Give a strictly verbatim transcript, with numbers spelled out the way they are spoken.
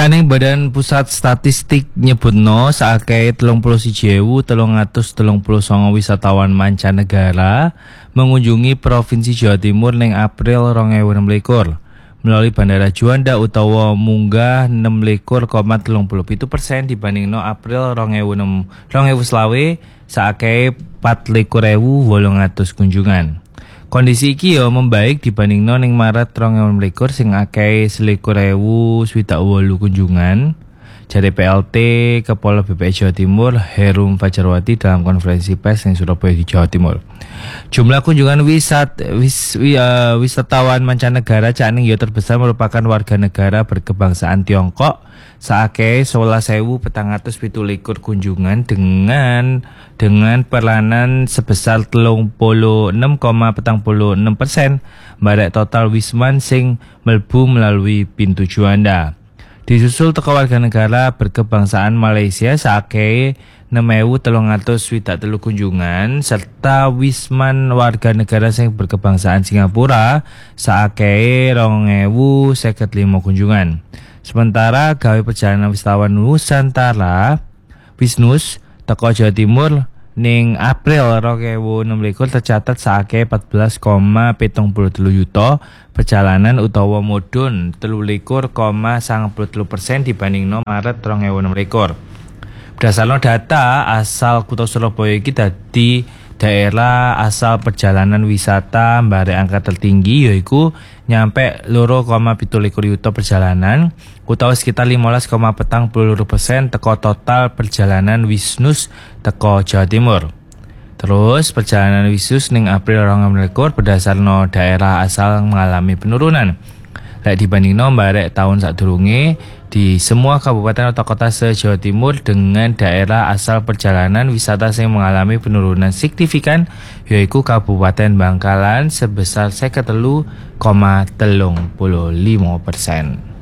Jane Badan Pusat Statistik nyebutno saakeh telung puluh siji ewu telung atus telung puluh sanga wisatawan mancanegara mengunjungi Provinsi Jawa Timur ning April rong ewu enem likur melalui Bandara Juanda utawa munggah enam likur koma telung puluh pitu persen dibandingno April rong ewu selawe saakeh pat likur ewu wolung atus kunjungan. Kondisi iki yo membaik dibandingno ning Maret rong ewu likur sing akeh selikur ewu swidak wolu kunjungan. Jare P L T Kepala B P S Jawa Timur Herum Fajarwati dalam konferensi pers ning Surabaya di Jawa Timur. Jumlah kunjungan wisat, wis, uh, wisatawan mancanegara caning yo terbesar merupakan warga negara berkebangsaan Tiongkok saakeh sewelas ewu petang atus pitu likur kunjungan dengan dengan peranan sebesar telung puluh enam koma petang puluh enam persen barek total wisman sing melbu melalui pintu Juanda. Disusul teko warga negara berkebangsaan Malaysia saakeh enam ewu telung atus swidak telu kunjungan serta wisman warga negara sing berkebangsaan Singapura saakeh rong ewu seket lima kunjungan. Sementara gawe perjalanan wisatawan Nusantara Wisnus teko Jawa Timur ning April rong ewu enem likur tercatat saakeh empat belas koma pitung puluh telu yuta perjalanan utawa mudhun telu likur koma sangang puluh telu persen dibandingno Maret rong ewu enem likur. Berdasarkan data asal Kutha Surabaya iki dadi daerah asal perjalanan wisata mbare angka tertinggi yaiku nyampe loro koma pitu likur yuta perjalanan utawa sekitar limolas koma petang puluh persen teko total perjalanan Wisnus teko Jawa Timur. Terus perjalanan Wisnus ning April rong ewu likur berdasarkan daerah asal mengalami penurunan. Lek dibandingno barek tahun sadurunge di semua kabupaten atau kota se-Jawa Timur dengan daerah asal perjalanan wisata yang mengalami penurunan signifikan yaitu Kabupaten Bangkalan sebesar seket telu koma telung puluh lima persen.